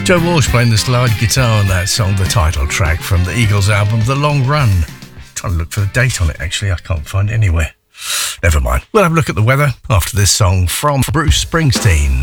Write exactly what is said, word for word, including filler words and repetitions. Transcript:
Joe Walsh playing the slide guitar on that song, the title track from the Eagles album, The Long Run. I'm trying to look for the date on it, actually. I can't find it anywhere. Never mind. We'll have a look at the weather after this song from Bruce Springsteen.